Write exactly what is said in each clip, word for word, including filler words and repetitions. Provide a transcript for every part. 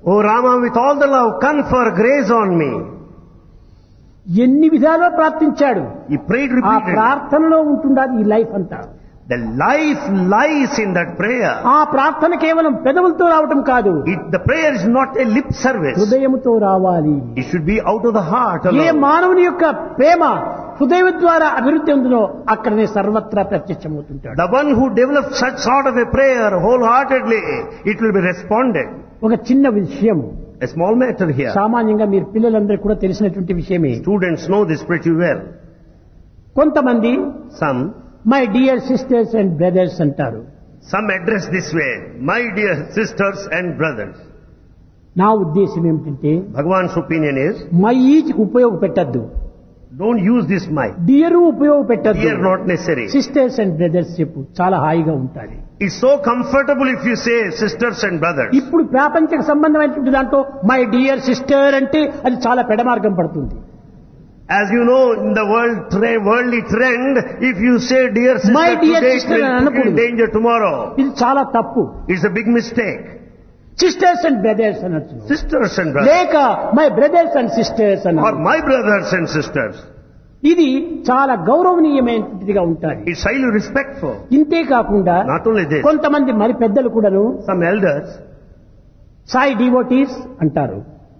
O Rama, with all the love, confer grace on me. ఎన్ని విధాలుగా ప్రార్థించాడు. He prayed ఆ repeatedly. ప్రార్థనలో ఉంటుండాలి ఈ లైఫ్ అంతా. The life lies in that prayer. ఆ ప్రార్థన కేవలం పెదవులతో రావటం కాదు, It, the prayer is not a lip service. హృదయముతో రావాలి. It should be out of the heart A alone. మానవుని యొక్క ప్రేమ హృదయం ద్వారా అభివృద్ధి ఉందో అక్కడనే సర్వత్రా ప్రత్యక్షమవుతుంటాడు. The one who develops such sort of a prayer wholeheartedly, it will be responded. ఒక చిన్న విషయం, A small matter here. సామాన్యంగా మీరు పిల్లలందరికీ కూడా తెలిసినటువంటి విషయమే. Students know this pretty well. కొంతమంది Some, my dear sisters and brothers అంటారు. some address this way, my dear sisters and brothers. నా ఉద్దేశం ఏమిటంటే Bhagavan's opinion is, my is ఉపయోగపెట్టద్దు, don't use this my. Dear ఉపయోగపెట్టద్దు, Here not necessary. Sisters and brothers చెప్పు, చాలా హాయిగా ఉంటుంది. It's so comfortable if you say sisters and brothers. ఇప్పుడు ప్రాపంచిక సంబంధమైనటువంటి దాంట్లో మై డియర్ సిస్టర్ అంటే అది చాలా పెడమార్గం పడుతుంది. As you know, in the world tre- worldly trend, if you say dear sister My dear today, sister it will అని put you in అనకూడదు. danger tomorrow. ఇది చాలా తప్పు. It's a big mistake. Sisters and brothers అనొచ్చు, Sisters and brothers. లేక my brothers and sisters Or అన్న, my brothers and sisters. ఇది చాలా గౌరవనీయమైనదిగా ఉంటాయి. It's highly respectful. ఇంతే కాకుండా Not only this, కొంతమంది మరి పెద్దలు కూడాను some elders, సాయి డివోటీస్ అంటారు,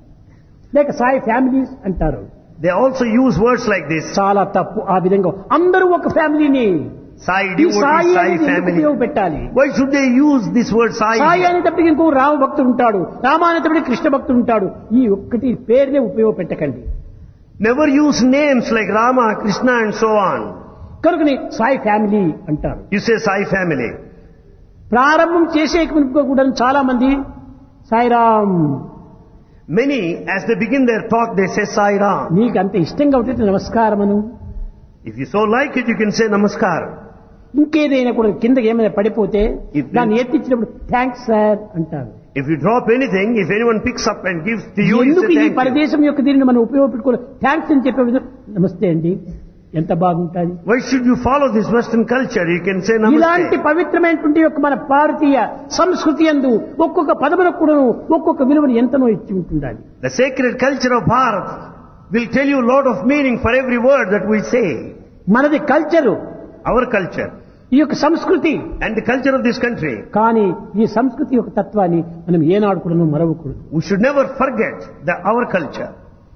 లేక సాయి ఫ్యామిలీస్ అంటారు. they also use words like this. చాలా తప్పు. ఆ విధంగా అందరూ ఒక ఫ్యామిలీని, Sai ఈ devotees, సాయి Sai అనేది ఎందుకు family. ఉపయోగపెట్టాలి? Why should they use this word Sai? Sai అనేటప్పటికి ఇంకో రామ భక్తుడు ఉంటాడు, రామ అనేటప్పటికి కృష్ణ భక్తుడు ఉంటాడు. ఈ ఒక్కటి పేరునే ఉపయోగపెట్టకండి. Never use names like Rama, Krishna and so on. కనుకని సాయి ఫ్యామిలీ అంటారు. You say Sai family. ప్రారంభం చేసే కూడా చాలా మంది Sairam, Many, as they begin their talk, they say Sai Ram. నీకు అంత ఇష్టంగా ఉంటే నమస్కారమను, If you so like it, you can say Namaskar. ఇంకేదైనా కూడా కింద ఏమైనా పడిపోతే If- దాన్ని ఎత్తిచ్చినప్పుడు థ్యాంక్స్ సార్ అంటారు. If you drop anything, if anyone picks up and gives to you, you ఎందుకు say ఈ thank you. పరదేశం యొక్క దీనిని మనం ఉపయోగపెట్టుకోవాలి? థ్యాంక్స్ అని చెప్పే నమస్తే అండి, ఎంత బాగుంటుంది. Why should you follow this Western culture? You can say ఇలాంటి Namaste. పవిత్రమైనటువంటి యొక్క మన భారతీయ సంస్కృతి యందు ఒక్కొక్క పదములకు కూడా ఒక్కొక్క విలువను ఎంతనో ఇచ్చి ఉంటుండాలి. The sacred culture of Bharat will tell you a lot of meaning for every word that we say. మనది కల్చరు, Our culture ఈ యొక్క సంస్కృతి. and the culture of this country. కానీ ఈ సంస్కృతి యొక్క తత్వాన్ని మనం ఏనాడు కూడా మరవకూడదు. We should never forget the, our culture.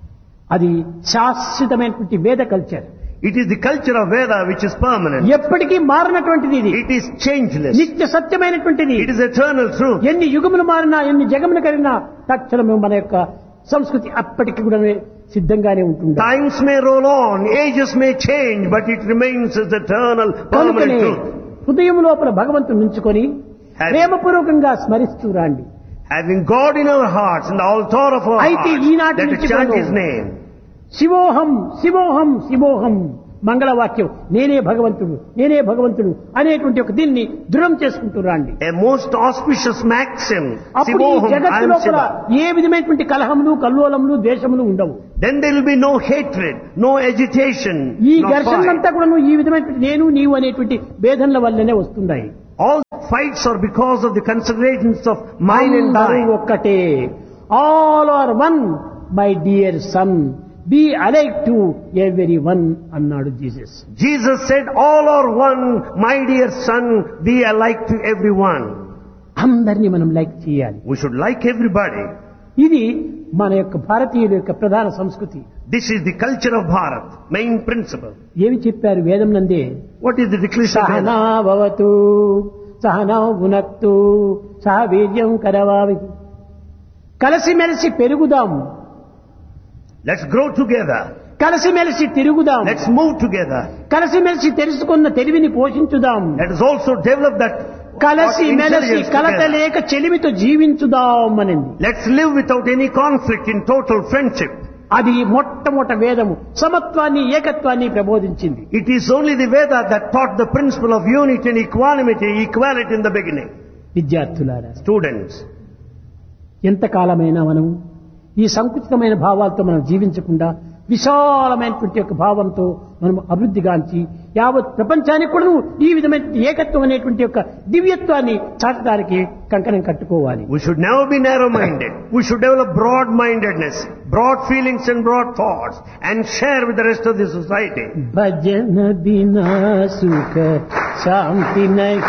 అది శాశ్వతమైనటువంటి వేద culture. It is the culture of Veda which is permanent. ఎప్పటికీ మారినటువంటిది ఇది. It is changeless. నిత్య సత్యమైనటువంటిది. It is eternal truth. ఎన్ని యుగములు మారినా, ఎన్ని జగములు కలిగినా తక్షణమే మన యొక్క సంస్కృతి అప్పటికి కూడా సిద్ధంగానే ఉంటుంది. Times may roll on, ages may change, but it remains as eternal, permanent కనుకనే truth. హృదయం లోపల భగవంతుని ఉంచుకొని ప్రేమపూర్వకంగా స్మరిస్తూ రాండి. Having God in our hearts, in the altar of our అయితే hearts, ఈనాటి let us నుంచి chant కూడా His name. శివోహం శివోహం శివోహం మంగళవాక్యం, నేనే భగవంతుడు నేనే భగవంతుడు అనేటువంటి ఒక దీన్ని దృఢం చేసుకుంటూ రాండి. A most auspicious maxim. అప్పుడు ఈ Sivoham, I జగత్తులో am కూడా Shiva. ఏ విధమైనటువంటి కలహములు కల్లోలములు ద్వేషములు ఉండవు. Then there will be no hatred, no agitation, ఈ no ఘర్షణ fight. అంతా కూడా ఈ విధమైనటువంటి నేను నీవు అనేటువంటి భేదనల వల్లనే వస్తున్నాయి. All fights are because of the considerations of mine and అందరూ thine. ఒక్కటే. All are one my dear son, be alike to every one అన్నాడు Jesus. Jesus said, all are one, my dear son, be alike to everyone. అందరినీ మనం like చేయాలి. We should like everybody. ఇది మన యొక్క భారతీయుల యొక్క ప్రధాన సంస్కృతి. This is the culture of Bharat, main principle. ఏమి చెప్పారు వేదం నందే? What is the declaration of Sahana Veda? భవతు సహనౌ భునక్తు సహ వీర్యం కరవామి. కలిసిమెలిసి పెరుగుదాం, Let's grow together. కలిసిమెలిసి తిరుగుదాం, Let's move together. కలిసిమెలిసి తెలుసుకున్న తెలివిని పోషించుదాం, Let us also develop that కలిసి మెలిసి intelligence కలత together. లేక చెలిమితో జీవించుదాం అనింది. Let's live without any conflict in total friendship. అది మొట్టమొదట వేదము సమత్వాన్ని ఏకత్వాన్ని ప్రబోధించింది. It is only the Veda that taught the principle of unity and equanimity, equality in the beginning. విద్యార్థులారా, Students, ఎంతకాలమైనా మనం ఈ సంకుచితమైన భావాలతో మనం జీవించకుండా విశాలమైనటువంటి యొక్క భావంతో మనం అభివృద్ధిగాంచి యావత్ ప్రపంచానికి కూడా ఈ విధమైన ఏకత్వం అనేటువంటి యొక్క దివ్యత్వాన్ని చాటడానికి కంకణం కట్టుకోవాలి. We should never be narrow-minded. We should develop broad-mindedness, broad feelings and broad thoughts, and share with the rest of the society. భజన బినా సుఖ శాంతి నహి